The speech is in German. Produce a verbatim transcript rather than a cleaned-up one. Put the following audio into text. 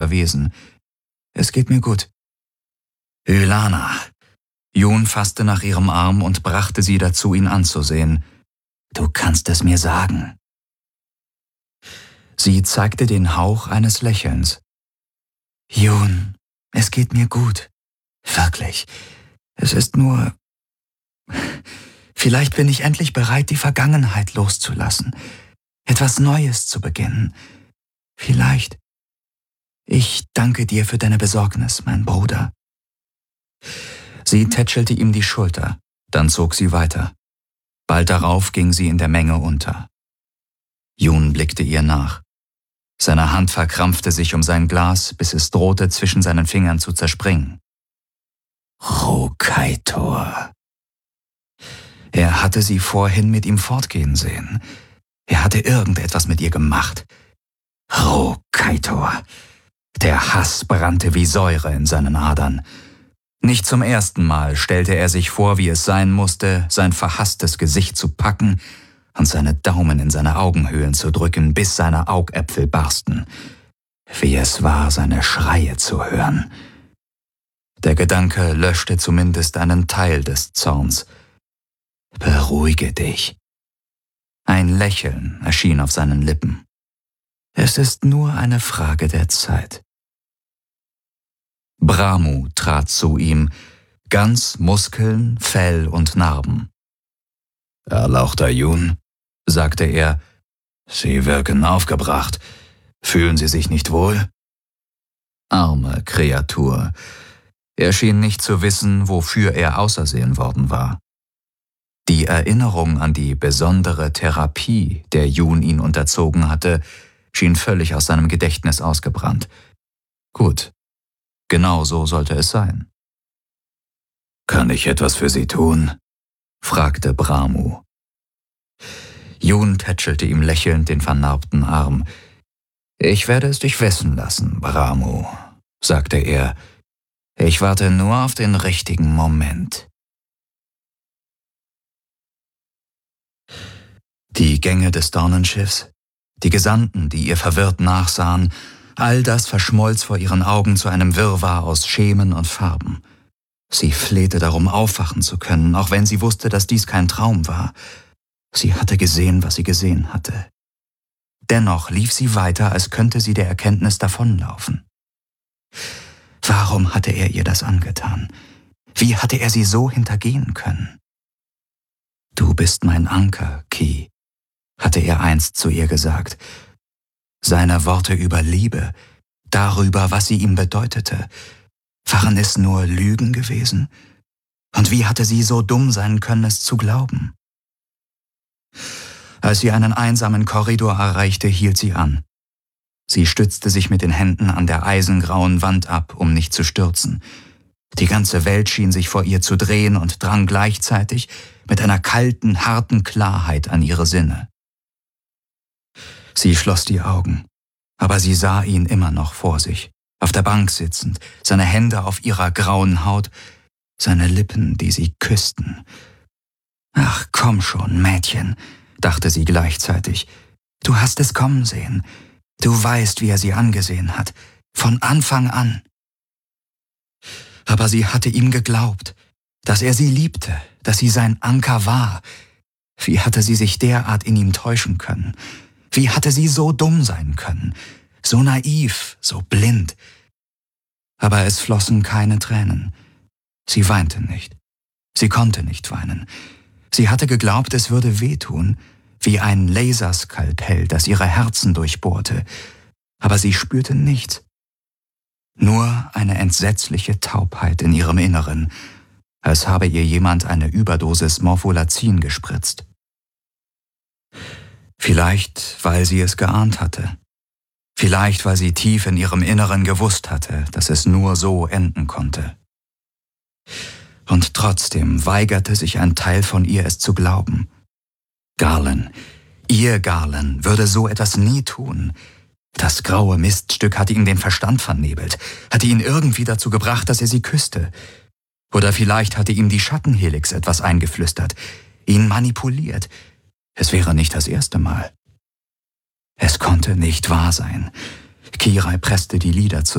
ihr Wesen. »Es geht mir gut.« »Ylana!« Jun fasste nach ihrem Arm und brachte sie dazu, ihn anzusehen. »Du kannst es mir sagen.« Sie zeigte den Hauch eines Lächelns. »Jun, es geht mir gut. Wirklich. Es ist nur... Vielleicht bin ich endlich bereit, die Vergangenheit loszulassen, etwas Neues zu beginnen. Vielleicht. Ich danke dir für deine Besorgnis, mein Bruder.« Sie tätschelte ihm die Schulter, dann zog sie weiter. Bald darauf ging sie in der Menge unter. Jun blickte ihr nach. Seine Hand verkrampfte sich um sein Glas, bis es drohte, zwischen seinen Fingern zu zerspringen. Rukaitor. Er hatte sie vorhin mit ihm fortgehen sehen. Er hatte irgendetwas mit ihr gemacht. Rukaitor. Der Hass brannte wie Säure in seinen Adern. Nicht zum ersten Mal stellte er sich vor, wie es sein musste, sein verhasstes Gesicht zu packen und seine Daumen in seine Augenhöhlen zu drücken, bis seine Augäpfel barsten. Wie es war, seine Schreie zu hören. Der Gedanke löschte zumindest einen Teil des Zorns. »Beruhige dich.« Ein Lächeln erschien auf seinen Lippen. »Es ist nur eine Frage der Zeit.« Bramu trat zu ihm, ganz Muskeln, Fell und Narben. »Erlauchter Jun«, sagte er, »Sie wirken aufgebracht. Fühlen Sie sich nicht wohl?« Arme Kreatur. Er schien nicht zu wissen, wofür er ausersehen worden war. Die Erinnerung an die besondere Therapie, der Jun ihn unterzogen hatte, schien völlig aus seinem Gedächtnis ausgebrannt. Gut, genau so sollte es sein. »Kann ich etwas für Sie tun?« fragte Bramu. Jun tätschelte ihm lächelnd den vernarbten Arm. »Ich werde es dich wissen lassen, Bramu«, sagte er. »Ich warte nur auf den richtigen Moment.« Die Gänge des Dornenschiffs, die Gesandten, die ihr verwirrt nachsahen, all das verschmolz vor ihren Augen zu einem Wirrwarr aus Schemen und Farben. Sie flehte darum, aufwachen zu können, auch wenn sie wusste, dass dies kein Traum war. Sie hatte gesehen, was sie gesehen hatte. Dennoch lief sie weiter, als könnte sie der Erkenntnis davonlaufen. Warum hatte er ihr das angetan? Wie hatte er sie so hintergehen können? »Du bist mein Anker, Ki«, hatte er einst zu ihr gesagt. Seine Worte über Liebe, darüber, was sie ihm bedeutete, waren es nur Lügen gewesen? Und wie hatte sie so dumm sein können, es zu glauben? Als sie einen einsamen Korridor erreichte, hielt sie an. Sie stützte sich mit den Händen an der eisengrauen Wand ab, um nicht zu stürzen. Die ganze Welt schien sich vor ihr zu drehen und drang gleichzeitig mit einer kalten, harten Klarheit an ihre Sinne. Sie schloss die Augen, aber sie sah ihn immer noch vor sich, auf der Bank sitzend, seine Hände auf ihrer grauen Haut, seine Lippen, die sie küssten. »Ach, komm schon, Mädchen«, dachte sie gleichzeitig. »Du hast es kommen sehen. Du weißt, wie er sie angesehen hat. Von Anfang an.« Aber sie hatte ihm geglaubt, dass er sie liebte, dass sie sein Anker war. Wie hatte sie sich derart in ihm täuschen können? Wie hatte sie so dumm sein können? So naiv, so blind. Aber es flossen keine Tränen. Sie weinte nicht. Sie konnte nicht weinen. Sie hatte geglaubt, es würde wehtun, wie ein Laserskalpell, das ihre Herzen durchbohrte. Aber sie spürte nichts. Nur eine entsetzliche Taubheit in ihrem Inneren, als habe ihr jemand eine Überdosis Morpholazin gespritzt. Vielleicht, weil sie es geahnt hatte. Vielleicht, weil sie tief in ihrem Inneren gewusst hatte, dass es nur so enden konnte. Und trotzdem weigerte sich ein Teil von ihr, es zu glauben. Garland, ihr Garland, würde so etwas nie tun. Das graue Miststück hatte ihm den Verstand vernebelt, hatte ihn irgendwie dazu gebracht, dass er sie küsste. Oder vielleicht hatte ihm die Schattenhelix etwas eingeflüstert, ihn manipuliert. Es wäre nicht das erste Mal. Es konnte nicht wahr sein. Kirai presste die Lider zusammen.